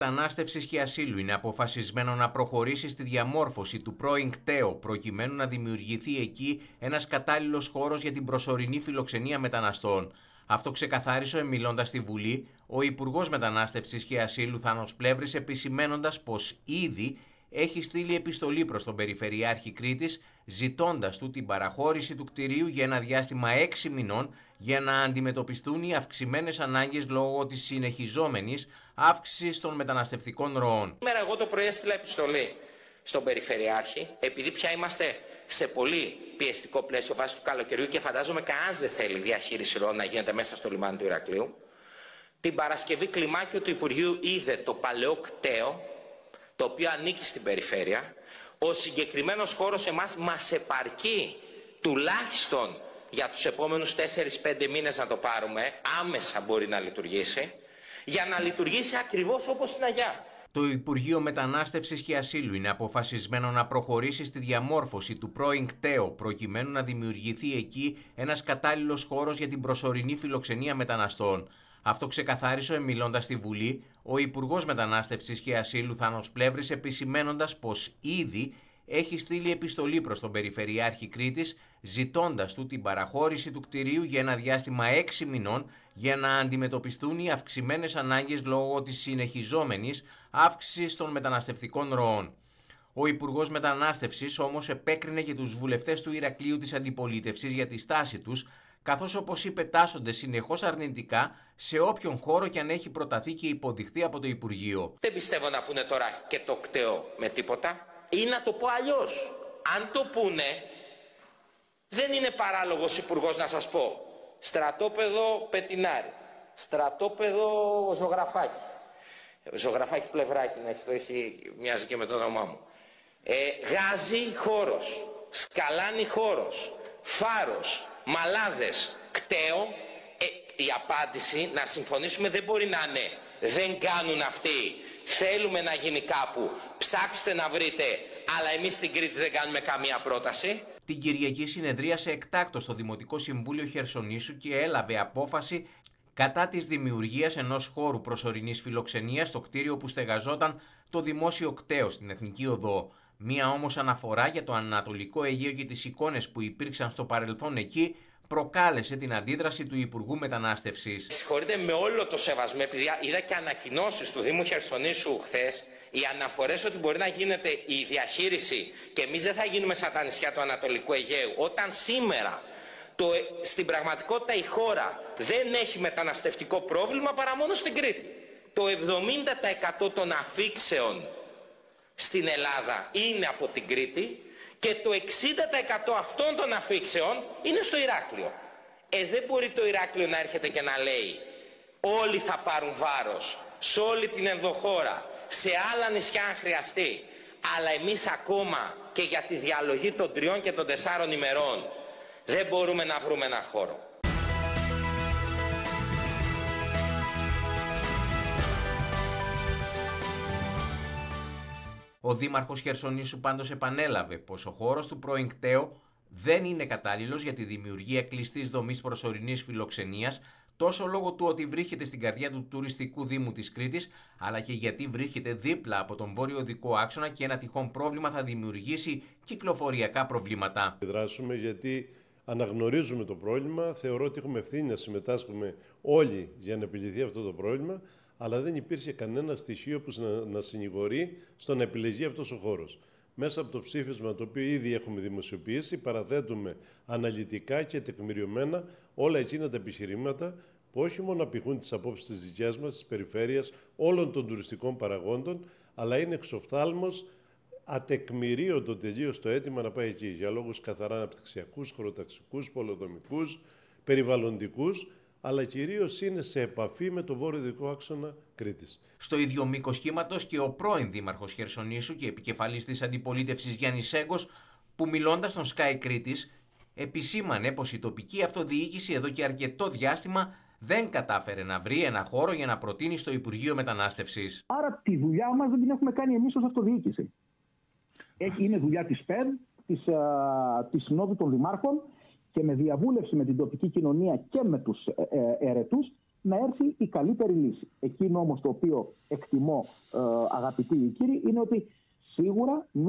Μετανάστευσης και Ασύλου είναι αποφασισμένο να προχωρήσει στη διαμόρφωση του πρώην κταίου προκειμένου να δημιουργηθεί εκεί ένας κατάλληλος χώρος για την προσωρινή φιλοξενία μεταναστών. Αυτό ξεκαθάρισε μιλώντας στη Βουλή ο Υπουργός Μετανάστευσης και Ασύλου Θάνος Πλεύρης, επισημαίνοντας πως ήδη έχει στείλει επιστολή προς τον Περιφερειάρχη Κρήτης ζητώντας του την παραχώρηση του κτηρίου για ένα διάστημα 6 μηνών για να αντιμετωπιστούν οι αυξημένες ανάγκες λόγω της συνεχιζόμενης αύξησης των μεταναστευτικών ροών. Σήμερα εγώ το πρωί έστειλα επιστολή στον Περιφερειάρχη, επειδή πια είμαστε σε πολύ πιεστικό πλαίσιο βάσει του καλοκαιριού και φαντάζομαι κανένας δεν θέλει διαχείριση ροών να γίνεται μέσα στο λιμάνι του Ηρακλείου. Την Παρασκευή κλιμάκιο του Υπουργείου είδε το παλαιό κταίο, το οποίο ανήκει στην περιφέρεια. Ο συγκεκριμένος χώρος εμάς μας επαρκεί τουλάχιστον για τους επόμενους 4-5 μήνες να το πάρουμε, άμεσα μπορεί να λειτουργήσει, για να λειτουργήσει ακριβώς όπως στην Αγιά. Το Υπουργείο Μετανάστευσης και Ασύλου είναι αποφασισμένο να προχωρήσει στη διαμόρφωση του πρώην κταίου προκειμένου να δημιουργηθεί εκεί ένας κατάλληλος χώρος για την προσωρινή φιλοξενία μεταναστών. Αυτό ξεκαθάρισε μιλώντας στη Βουλή ο Υπουργός Μετανάστευσης και Ασύλου Θάνος Πλεύρης, επισημαίνοντας πως ήδη έχει στείλει επιστολή προς τον Περιφερειάρχη Κρήτης ζητώντας του την παραχώρηση του κτηρίου για ένα διάστημα 6 μηνών για να αντιμετωπιστούν οι αυξημένες ανάγκες λόγω της συνεχιζόμενης αύξησης των μεταναστευτικών ροών. Ο Υπουργός Μετανάστευσης όμως επέκρινε και τους βουλευτές του Ηρακλείου της Αντιπολίτευσης για τη στάση τους, καθώς όπως είπε τάσσονται συνεχώς αρνητικά σε όποιον χώρο και αν έχει προταθεί και υποδειχθεί από το Υπουργείο. Δεν πιστεύω να πούνε τώρα και το κταίο με τίποτα. Ή να το πω αλλιώς. Αν το πούνε, δεν είναι παράλογος υπουργός να σας πω. Στρατόπεδο Πετινάρη, στρατόπεδο Ζωγραφάκη. Ζωγραφάκη Πλευράκη, μοιάζει και με το όνομά μου. Γάζι χώρος, Σκαλάνη χώρος, Φάρος, Μαλάδες, κταίο. Η απάντηση να συμφωνήσουμε δεν μπορεί να είναι δεν κάνουν αυτοί, θέλουμε να γίνει κάπου, ψάξτε να βρείτε, αλλά εμείς στην Κρήτη δεν κάνουμε καμία πρόταση. Την Κυριακή συνεδρίασε εκτάκτως στο Δημοτικό Συμβούλιο Χερσονήσου και έλαβε απόφαση κατά της δημιουργίας ενός χώρου προσωρινής φιλοξενίας στο κτίριο που στεγαζόταν το Δημόσιο Κταίο στην Εθνική Οδό. Μία όμως αναφορά για το Ανατολικό Αιγαίο και τις εικόνες που υπήρξαν στο παρελθόν εκεί προκάλεσε την αντίδραση του Υπουργού Μετανάστευσης. Συγχωρείτε, με όλο το σεβασμό, επειδή είδα και ανακοινώσεις του Δήμου Χερσονήσου χθες, οι αναφορές ότι μπορεί να γίνεται η διαχείριση και εμείς δεν θα γίνουμε σαν τα νησιά του Ανατολικού Αιγαίου, όταν σήμερα στην πραγματικότητα η χώρα δεν έχει μεταναστευτικό πρόβλημα παρά μόνο στην Κρήτη. Το 70% των αφήξεων στην Ελλάδα είναι από την Κρήτη και το 60% αυτών των αφήξεων είναι στο Ηράκλειο. Δεν μπορεί το Ηράκλειο να έρχεται και να λέει όλοι θα πάρουν βάρος σε όλη την ενδοχώρα, σε άλλα νησιά αν χρειαστεί, αλλά εμείς ακόμα και για τη διαλογή των 3 και των 4 ημερών δεν μπορούμε να βρούμε ένα χώρο. Ο Δήμαρχος Χερσονήσου πάντως επανέλαβε πως ο χώρος του πρώην κταίου δεν είναι κατάλληλος για τη δημιουργία κλειστής δομής προσωρινής φιλοξενίας, τόσο λόγω του ότι βρίσκεται στην καρδιά του τουριστικού δήμου της Κρήτης, αλλά και γιατί βρίσκεται δίπλα από τον βόρειο οδικό άξονα και ένα τυχόν πρόβλημα θα δημιουργήσει κυκλοφοριακά προβλήματα. Δράσουμε γιατί αναγνωρίζουμε το πρόβλημα, θεωρώ ότι έχουμε ευθύνη να συμμετάσχουμε όλοι για να επιλυθεί αυτό το πρόβλημα, αλλά δεν υπήρχε κανένα στοιχείο που να συνηγορεί στο να επιλεγεί αυτός ο χώρος. Μέσα από το ψήφισμα το οποίο ήδη έχουμε δημοσιοποιήσει, παραθέτουμε αναλυτικά και τεκμηριωμένα όλα εκείνα τα επιχειρήματα που όχι μόνο απηχούν τις απόψεις της δικιάς μας, της περιφέρειας, όλων των τουριστικών παραγόντων, αλλά είναι εξοφθάλμος ατεκμηρίωτο τελείως το αίτημα να πάει εκεί, για λόγους καθαρά αναπτυξιακούς, χωροταξικούς, πολεοδομικούς, περιβαλλοντικούς, αλλά κυρίως είναι σε επαφή με το βόρειο-δυτικό άξονα Κρήτης. Στο ίδιο μήκος κύματος και ο πρώην Δήμαρχος Χερσονήσου και επικεφαλής της Αντιπολίτευσης Γιάννης Σέγκος, που μιλώντας στον Sky Κρήτης, επισήμανε πως η τοπική αυτοδιοίκηση εδώ και αρκετό διάστημα δεν κατάφερε να βρει ένα χώρο για να προτείνει στο Υπουργείο Μετανάστευσης. Άρα τη δουλειά μας δεν την έχουμε κάνει εμείς ως αυτοδιοίκηση. Είναι δουλειά της ΠΕΔ, της Συνόδου των Δημάρχων, και με διαβούλευση με την τοπική κοινωνία και με τους ερετούς να έρθει η καλύτερη λύση. Εκείνο όμως το οποίο εκτιμώ, αγαπητοί κύριοι, είναι ότι σίγουρα